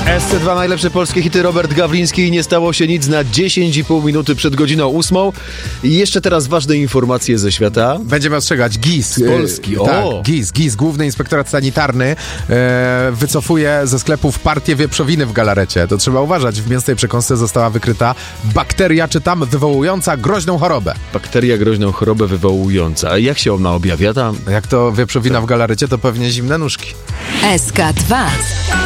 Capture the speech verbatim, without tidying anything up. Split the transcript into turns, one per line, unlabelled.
S C dwa najlepsze polskie hity, Robert Gawliński i nie stało się nic na dziesięć i pół minuty przed godziną ósmą. I jeszcze teraz ważne informacje ze świata.
Będziemy ostrzegać. G I S.
Z Polski, o!
Tak, G I S, G I S, Główny Inspektorat Sanitarny e, wycofuje ze sklepów partię wieprzowiny w galarecie. To trzeba uważać. W mięsnej przekąsce została wykryta bakteria, czy tam wywołująca groźną chorobę.
Bakteria groźną chorobę wywołująca. A jak się ona objawia tam?
Jak to wieprzowina w galarecie, to pewnie zimne nóżki.
S K dwa.